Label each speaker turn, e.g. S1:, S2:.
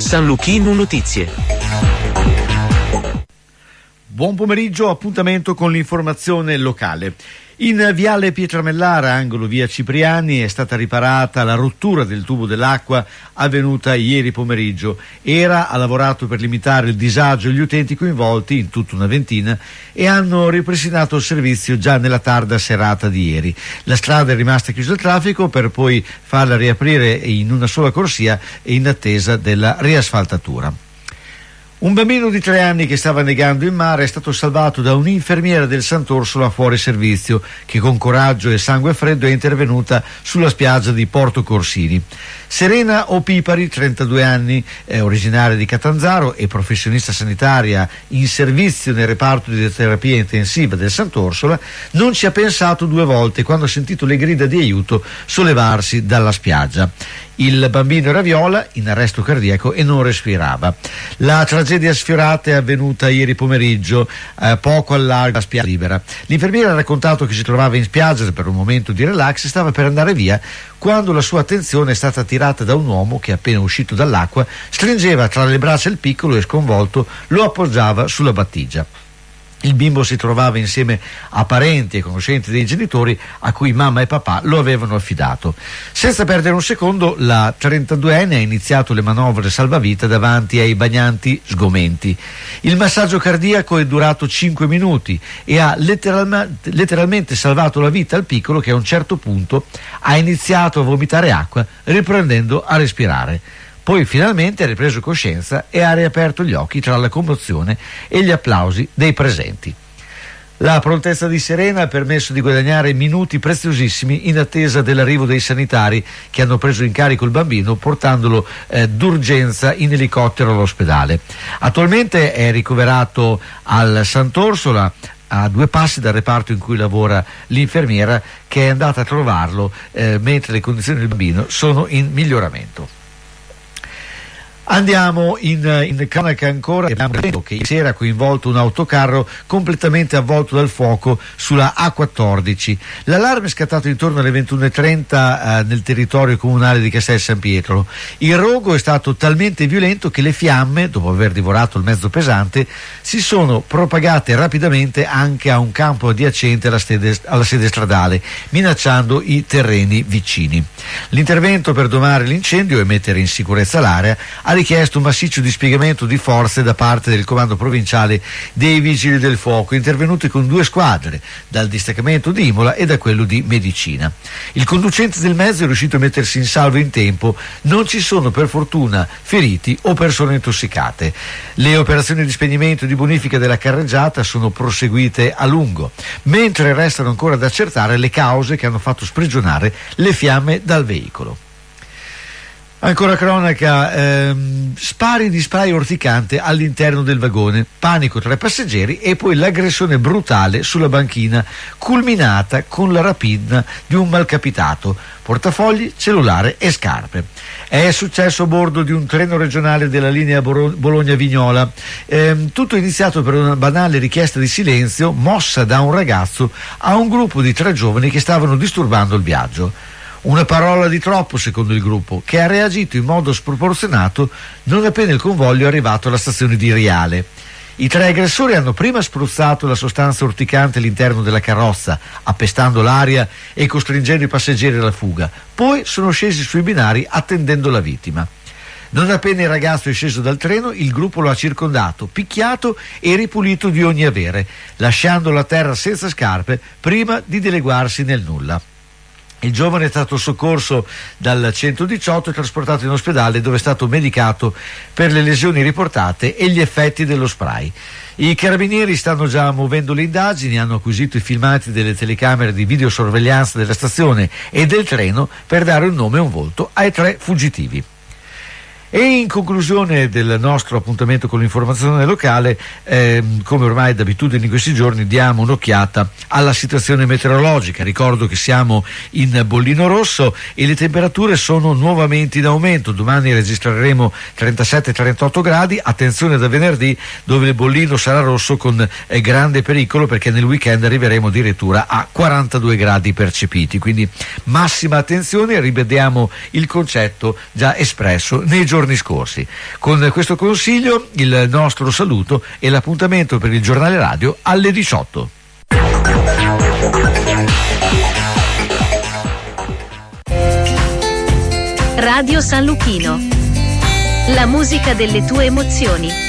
S1: San Luchino Notizie.
S2: Buon pomeriggio, appuntamento con l'informazione locale. In viale Pietramellara, angolo via Cipriani, è stata riparata la rottura del tubo dell'acqua avvenuta ieri pomeriggio. ERA ha lavorato per limitare il disagio agli utenti coinvolti, in tutta una ventina, e hanno ripristinato il servizio già nella tarda serata di ieri. La strada è rimasta chiusa al traffico per poi farla riaprire in una sola corsia in attesa della riasfaltatura. Un bambino di 3 anni che stava negando in mare è stato salvato da un'infermiera del Sant'Orsola fuori servizio, che con coraggio e sangue freddo è intervenuta sulla spiaggia di Porto Corsini. Serena Opipari, 32 anni, è originaria di Catanzaro e professionista sanitaria in servizio nel reparto di terapia intensiva del Sant'Orsola, non ci ha pensato 2 volte quando ha sentito le grida di aiuto sollevarsi dalla spiaggia. Il bambino era viola, in arresto cardiaco e non respirava. La tragedia sfiorata è avvenuta ieri pomeriggio, poco al largo della spiaggia libera. L'infermiera ha raccontato che si trovava in spiaggia per un momento di relax e stava per andare via quando la sua attenzione è stata attirata da un uomo che, appena uscito dall'acqua, stringeva tra le braccia il piccolo e, sconvolto, lo appoggiava sulla battigia. Il bimbo si trovava insieme a parenti e conoscenti dei genitori a cui mamma e papà lo avevano affidato. Senza perdere un secondo, la 32enne ha iniziato le manovre salvavita davanti ai bagnanti sgomenti. Il massaggio cardiaco è durato 5 minuti e ha letteralmente salvato la vita al piccolo, che a un certo punto ha iniziato a vomitare acqua, riprendendo a respirare. Poi finalmente ha ripreso coscienza e ha riaperto gli occhi tra la commozione e gli applausi dei presenti. La prontezza di Serena ha permesso di guadagnare minuti preziosissimi in attesa dell'arrivo dei sanitari, che hanno preso in carico il bambino portandolo d'urgenza in elicottero all'ospedale. Attualmente è ricoverato al Sant'Orsola, a 2 passi dal reparto in cui lavora l'infermiera, che è andata a trovarlo mentre le condizioni del bambino sono in miglioramento. Andiamo in cronaca ancora. Abbiamo detto che ieri sera ha coinvolto un autocarro completamente avvolto dal fuoco sulla A14. L'allarme è scattato intorno alle 21:30 nel territorio comunale di Castel San Pietro. Il rogo è stato talmente violento che le fiamme, dopo aver divorato il mezzo pesante, si sono propagate rapidamente anche a un campo adiacente alla sede stradale, minacciando i terreni vicini. L'intervento per domare l'incendio e mettere in sicurezza l'area ha richiesto un massiccio dispiegamento di forze da parte del comando provinciale dei Vigili del Fuoco, intervenuti con 2 squadre, dal distaccamento di Imola e da quello di Medicina. Il conducente del mezzo è riuscito a mettersi in salvo in tempo, non ci sono per fortuna feriti o persone intossicate. Le operazioni di spegnimento e di bonifica della carreggiata sono proseguite a lungo, mentre restano ancora da accertare le cause che hanno fatto sprigionare le fiamme dal veicolo. Ancora cronaca, spari di spray orticante all'interno del vagone, panico tra i passeggeri e poi l'aggressione brutale sulla banchina, culminata con la rapina di un malcapitato, portafogli, cellulare e scarpe. È successo a bordo di un treno regionale della linea Bologna-Vignola. Tutto è iniziato per una banale richiesta di silenzio mossa da un ragazzo a un gruppo di 3 giovani che stavano disturbando il viaggio. Una parola di troppo, secondo il gruppo, che ha reagito in modo sproporzionato non appena il convoglio è arrivato alla stazione di Riale. I 3 aggressori hanno prima spruzzato la sostanza urticante all'interno della carrozza, appestando l'aria e costringendo i passeggeri alla fuga. Poi sono scesi sui binari attendendo la vittima. Non appena il ragazzo è sceso dal treno, il gruppo lo ha circondato, picchiato e ripulito di ogni avere, lasciandolo a terra senza scarpe prima di dileguarsi nel nulla. Il giovane è stato soccorso dal 118 e trasportato in ospedale, dove è stato medicato per le lesioni riportate e gli effetti dello spray. I carabinieri stanno già muovendo le indagini, hanno acquisito i filmati delle telecamere di videosorveglianza della stazione e del treno per dare un nome e un volto ai 3 fuggitivi. E in conclusione del nostro appuntamento con l'informazione locale, come ormai d'abitudine in questi giorni, diamo un'occhiata alla situazione meteorologica. Ricordo che siamo in bollino rosso e le temperature sono nuovamente in aumento. Domani registreremo 37-38 gradi, attenzione da venerdì dove il bollino sarà rosso con grande pericolo, perché nel weekend arriveremo addirittura a 42 gradi percepiti. Quindi massima attenzione, rivediamo il concetto già espresso nei giorni giorni scorsi. Con questo consiglio il nostro saluto e l'appuntamento per il giornale radio alle 18.
S1: Radio San Luchino. La musica delle tue emozioni.